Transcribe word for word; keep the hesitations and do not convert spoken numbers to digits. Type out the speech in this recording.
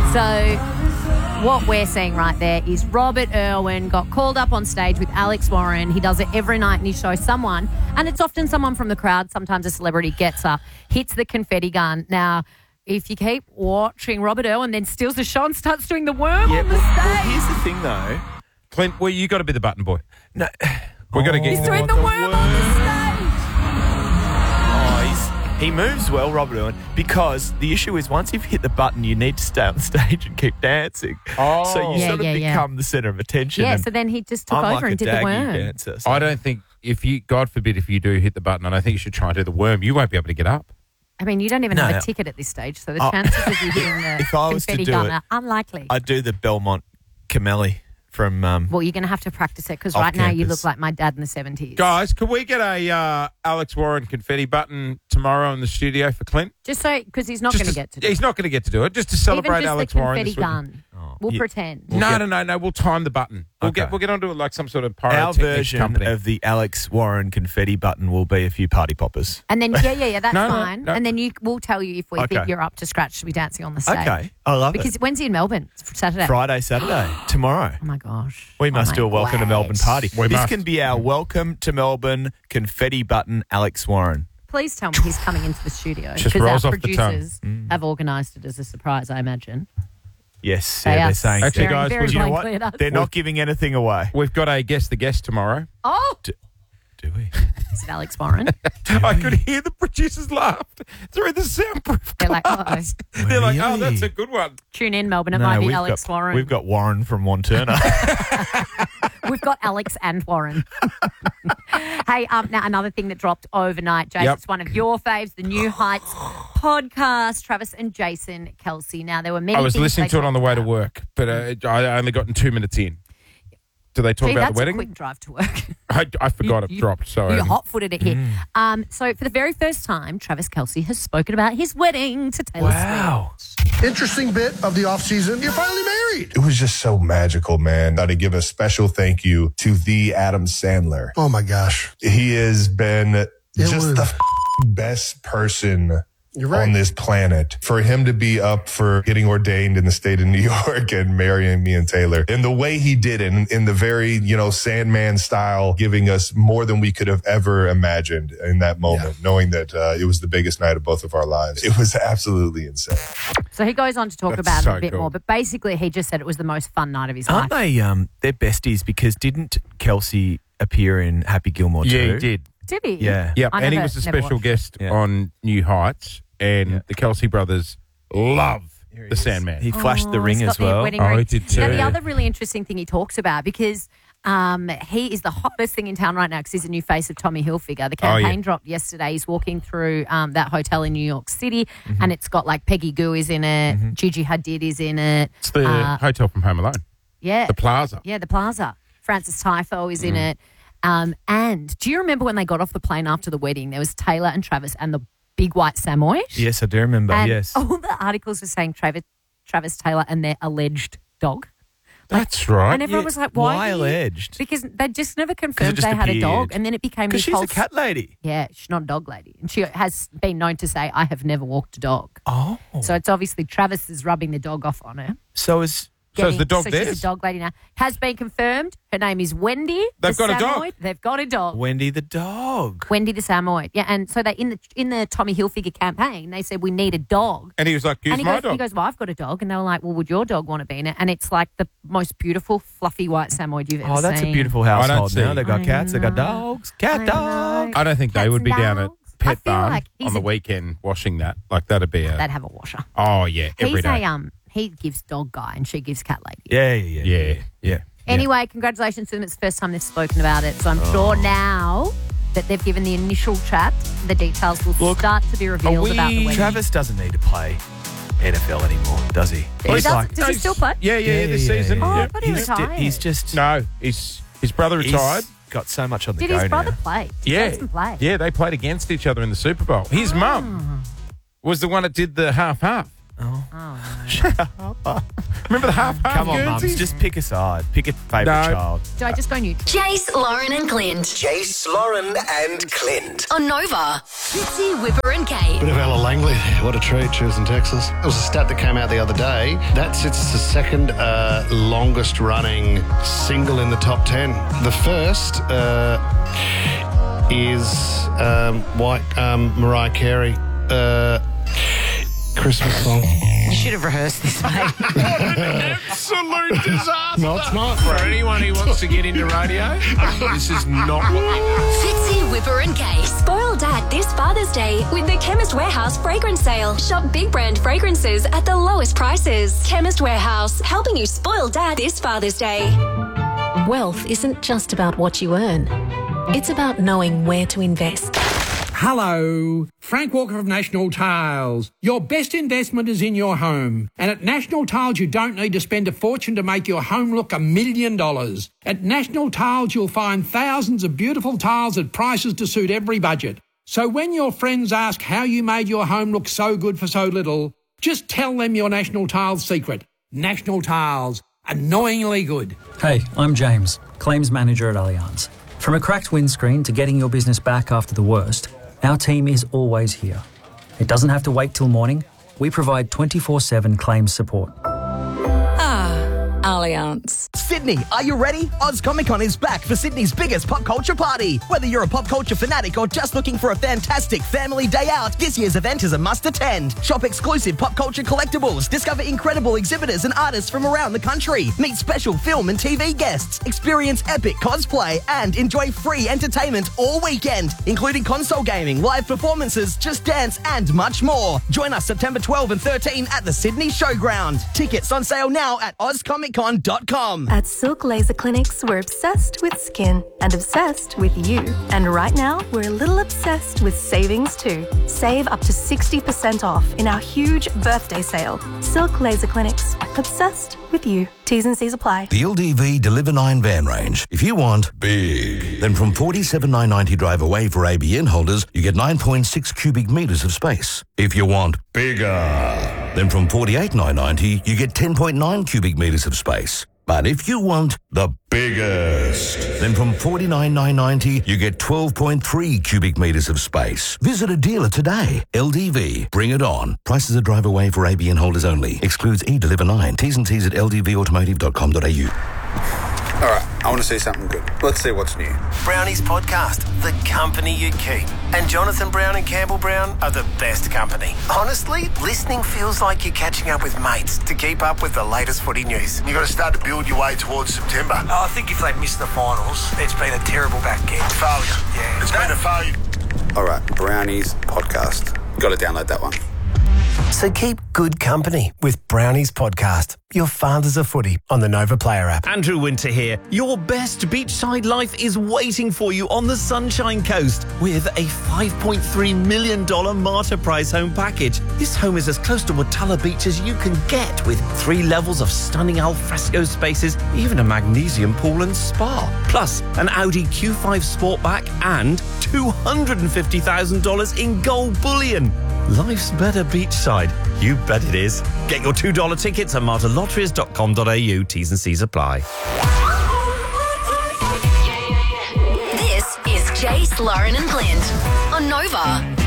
So what we're seeing right there is Robert Irwin got called up on stage with Alex Warren. He does it every night in his show. Someone, and it's often someone from the crowd, sometimes a celebrity, gets up, hits the confetti gun. Now, if you keep watching, Robert Irwin then steals the show and starts doing the worm Yeah, on the well, stage. well, here's the thing, though. Clint, well, you got to be the button boy. No, we got to get He's you. doing the worm on the stage. oh, he's, he moves well, Robert Irwin, because the issue is once you've hit the button, you need to stay on stage and keep dancing. Oh. So you Yeah, sort of yeah, yeah. become the centre of attention. Yeah, and so then he just took I'm over like and a did the daggy worm. dancer. So. I don't think if you, God forbid, if you do hit the button, and I think you should try and do the worm, you won't be able to get up. I mean, you don't even No. have a ticket at this stage, so the Oh. chances of you hitting the If I was to confetti do gun it, are unlikely. I do the Belmont Camelli from... Um, Well, you're going to have to practice it because Off right now you campus. look like my dad in the seventies. Guys, can we get a uh, Alex Warren confetti button tomorrow in the studio for Clint? Just so, because he's not Just going to get to do He's it. not going to get to do it. Just to celebrate Even just Alex the Warren. confetti this week. gun. Oh, We'll yeah. pretend. We'll no, get- no, no, no. We'll time the button. We'll Okay. get we'll get onto it like some sort of Our pyrotechnics version company. of the Alex Warren confetti button will be a few party poppers. And then, yeah, yeah, yeah, that's No, no, fine. no. And then you we'll tell you if we Okay. think you're up to scratch to be dancing on the stage. Okay, I love Because it. when's he in Melbourne? It's Saturday. Friday, Saturday, tomorrow. Oh, my gosh. We Oh, must my do a welcome to glad. Melbourne party. We this must. can be our welcome to Melbourne confetti button, Alex Warren. Please tell me he's coming into the studio. Just Because our rolls off the tongue. producers have organised it as a surprise, I imagine. Yes, They yeah, are they're saying. Actually, staring guys, very Do you know blankly at us. what? They're not giving anything away. We've got a guest the guest tomorrow. Oh, Do we? is it Alex Warren? I could hear the producers laughed through the soundproof They're like, glass. uh-oh. They're like, oh, Really? that's a good one. Tune in, Melbourne. It might be we've Alex got, Warren. We've got Warren from Wanturna. We've got Alex and Warren. Hey, um, now another thing that dropped overnight, Jason, Yep. it's one of your faves, the New Heights podcast, Travis and Jason Kelsey. Now, there were many I was things listening they to it on the talked way to about. work, but uh, I only gotten two minutes in. Do they talk Gee, about that's the wedding? a quick drive to work. I, I forgot it You- dropped. So You um, hot-footed it here. Um, so for the very first time, Travis Kelsey has spoken about his wedding to Taylor Wow. Swift. Interesting bit of the off season. You're finally married. It was just so magical, man. Got to give a special thank you to the Adam Sandler. Oh my gosh. He has been just was- the f- best person You're right. on this planet. For him to be up for getting ordained in the state of New York and marrying me and Taylor, and the way he did it in, in the very, you know, Sandman style, giving us more than we could have ever imagined in that moment, knowing that uh, it was the biggest night of both of our lives. It was absolutely insane. So he goes on to talk That's about so it a bit cool. more, but basically he just said it was the most fun night of his Aren't life. they? Um, they're besties because didn't Kelsey appear in Happy Gilmore yeah, too? he did. Did he? Yeah. Yep, I and he never- was a never special watched. guest Yeah. on New Heights, and Yeah. the Kelsey brothers love Here he the is. Sandman. He flashed the Oh, ring he's got as the well. wedding Oh, ring. he did Now, too. the other really interesting thing he talks about, because um, he is the hottest thing in town right now because he's a new face of Tommy Hilfiger. The Oh, yeah. campaign dropped yesterday. He's walking through um, that hotel in New York City, Mm-hmm. and it's got like Peggy Gou is in it, Gigi Hadid is in it. It's the Uh, hotel from Home Alone, Yeah. the Plaza. Yeah, the Plaza. Francis Tyfo is Mm. in it. Um, and do you remember when they got off the plane after the wedding? There was Taylor and Travis and the big white Samoyed. Yes, I do remember. And yes. all the articles were saying Travis, Travis Taylor and their alleged dog. That's right. And everyone Yeah, was like, why? why do you- alleged? Because they just never confirmed just they had a dog. appeared. And then it became Because this she's whole... a cat lady. Yeah, she's not a dog lady. And she has been known to say, I have never walked a dog. Oh. So it's obviously Travis is rubbing the dog off on her. So is So is the dog so theirs? she's a dog lady now. Has been confirmed. Her name is Wendy. They've the got a dog. Samoyed. They've got a dog. Wendy the dog. Wendy the Samoyed. Yeah, and so they in the in the Tommy Hilfiger campaign, they said we need a dog. And he was like, use and he my goes, dog. he goes, well, I've got a dog. And they were like, well, would your dog want to be in it? And it's like the most beautiful, fluffy white Samoyed you've ever seen. Oh, that's a beautiful I don't household see. now. They've got I cats, they've got know. dogs. Cat I dog. know. I don't think they Cats would be and down at dogs. I Pet feel Barn like he's on the a- weekend washing that. Like, that'd be a... They'd have a washer. oh, yeah, every He's day. a, um, he gives dog guy and she gives cat lady. Yeah, yeah, yeah. yeah, yeah. Anyway, congratulations to them. It's the first time they've spoken about it. So I'm sure now that they've given the initial chat, the details will Look, start to be revealed Are about the we, wedding. Travis doesn't need to play N F L anymore, does he? He He's does- like- does he still play? Yeah, yeah, yeah, this season. Oh, I yeah. thought he he's, di- retired. he's just No, his, his brother he's retired. got so much on the Did go his brother now. play? Did Yeah. Jason play? Yeah, they played against each other in the Super Bowl. His mum was the one that did the half-half. Oh, no. Remember the half half Come on, mums. Guernseys? Just pick a side. Pick a favourite No. child. Do I just go neutral? Jace, Lauren and Clint. Jace, Lauren and Clint. On Nova. Fitzy, Whipper and Kate. Bit of Ella Langley. What a treat. She was in Texas. It was a stat that came out the other day. That's it's the second uh, longest running single in the top ten. The first uh, is um, White um, Mariah Carey. Uh, Christmas song. You should have rehearsed this, mate. Absolute disaster. No, it's not. For anyone who wants to get into radio, this is not what we Fitzy, Whipper and Kate. Spoil Dad this Father's Day with the Chemist Warehouse fragrance sale. Shop big brand fragrances at the lowest prices. Chemist Warehouse, helping you spoil Dad this Father's Day. Wealth isn't just about what you earn. It's about knowing where to invest. Hello, Frank Walker of National Tiles. Your best investment is in your home. And at National Tiles, you don't need to spend a fortune to make your home look a million dollars. At National Tiles, you'll find thousands of beautiful tiles at prices to suit every budget. So when your friends ask how you made your home look so good for so little, just tell them your National Tiles secret. National Tiles, annoyingly good. Hey, I'm James, Claims Manager at Allianz. From a cracked windscreen to getting your business back after the worst, our team is always here. It doesn't have to wait till morning. We provide twenty-four seven claims support. Ah, Allianz. Sydney, are you ready? Oz Comic Con is back for Sydney's biggest pop culture party. Whether you're a pop culture fanatic or just looking for a fantastic family day out, this year's event is a must attend. Shop exclusive pop culture collectibles, discover incredible exhibitors and artists from around the country, meet special film and T V guests, experience epic cosplay, and enjoy free entertainment all weekend, including console gaming, live performances, Just Dance, and much more. Join us September twelfth and thirteenth at the Sydney Showground. Tickets on sale now at oz comic con dot com. At Silk Laser Clinics, we're obsessed with skin and obsessed with you. And right now, we're a little obsessed with savings too. Save up to sixty percent off in our huge birthday sale. Silk Laser Clinics, obsessed with you. T's and C's apply. The L D V Deliver nine van range. If you want big, then from forty-seven thousand nine hundred ninety drive away for A B N holders, you get nine point six cubic metres of space. If you want bigger, then from forty-eight thousand nine hundred ninety, you get ten point nine cubic metres of space. But if you want the biggest, then from forty-nine thousand nine hundred ninety, you get twelve point three cubic metres of space. Visit a dealer today. L D V, bring it on. Prices are drive away for A B N holders only. Excludes e-Deliver nine. T's and C's at l d v automotive dot com dot a u. All right, I want to see something good. Let's see what's new. Brownie's podcast, The Company You Keep. And Jonathan Brown and Campbell Brown are the best company. Honestly, listening feels like you're catching up with mates to keep up with the latest footy news. You've got to start to build your way towards September. Oh, I think if they miss the finals, it's been a terrible back end. Failure. Yeah. It's been a failure. All right, Brownie's podcast. Got to download that one. So keep good company with Brownie's podcast, Your Father's a Footy, on the Nova Player app. Andrew Winter here. Your best beachside life is waiting for you on the Sunshine Coast with a five point three million dollars Marta Price home package. This home is as close to Watala Beach as you can get, with three levels of stunning alfresco spaces, even a magnesium pool and spa. Plus, an Audi Q five Sportback and two hundred fifty thousand dollars in gold bullion. Life's better beachside. You bet it is. Get your two dollar tickets at marta lotteries dot com dot a u. T's and C's apply. This is Jace, Lauren and Clint on Nova.